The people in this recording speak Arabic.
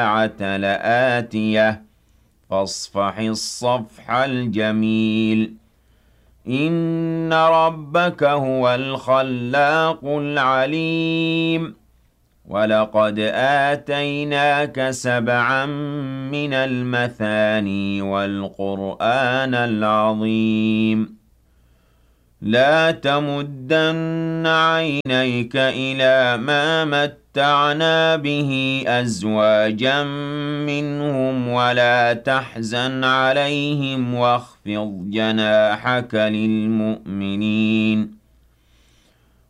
لآتية فاصفح الصفح الجميل إن ربك هو الخلاق العليم ولقد آتيناك سبعا من المثاني والقرآن العظيم لا تمدن عينيك إلى ما متعنا به أزواجا منهم ولا تحزن عليهم واخفض جناحك للمؤمنين